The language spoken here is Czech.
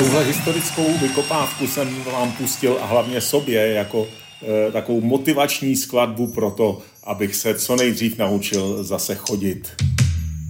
Tuhle historickou vykopávku jsem vám pustil a hlavně sobě jako takovou motivační skladbu pro to, abych se co nejdřív naučil zase chodit.